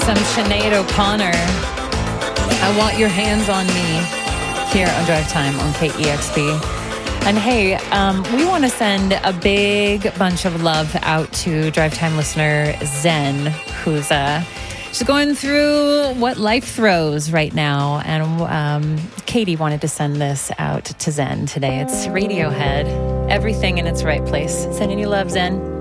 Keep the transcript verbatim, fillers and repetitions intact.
some Sinead O'Connor. I want your hands on me here on Drive Time on K E X P. And hey, um, we want to send a big bunch of love out to Drive Time listener Zen, who's uh, she's going through what life throws right now. And um, Katie wanted to send this out to Zen today. It's Radiohead, everything in its right place. Sending you love, Zen.